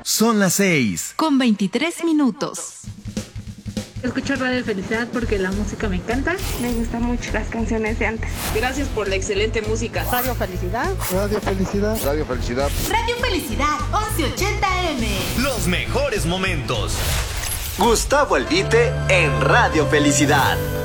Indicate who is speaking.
Speaker 1: Son las 6:23.
Speaker 2: Escucho Radio Felicidad porque la música me encanta.
Speaker 3: Me gustan mucho las canciones de antes.
Speaker 4: Gracias por la excelente música.
Speaker 5: Radio Felicidad.
Speaker 6: Radio Felicidad.
Speaker 7: Radio Felicidad.
Speaker 8: Radio Felicidad, 1180M.
Speaker 1: Los mejores momentos.
Speaker 9: Gustavo Albite en Radio Felicidad.